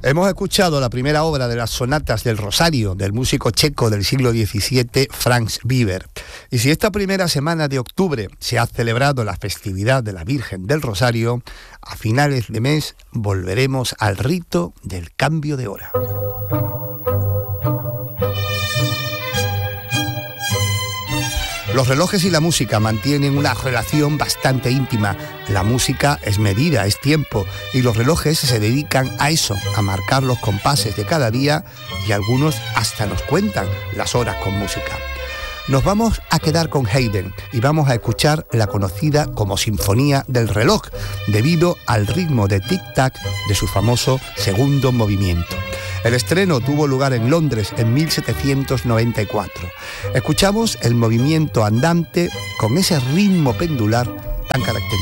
Hemos escuchado la primera obra de las sonatas del Rosario del músico checo del siglo XVII, Franz Weber. Y si esta primera semana de octubre se ha celebrado la festividad de la Virgen del Rosario, a finales de mes volveremos al rito del cambio de hora. Los relojes y la música mantienen una relación bastante íntima. La música es medida, es tiempo, y los relojes se dedican a eso, a marcar los compases de cada día, y algunos hasta nos cuentan las horas con música. Nos vamos a quedar con Haydn y vamos a escuchar la conocida como Sinfonía del Reloj, debido al ritmo de tic-tac de su famoso segundo movimiento. El estreno tuvo lugar en Londres en 1794. Escuchamos el movimiento andante con ese ritmo pendular tan característico.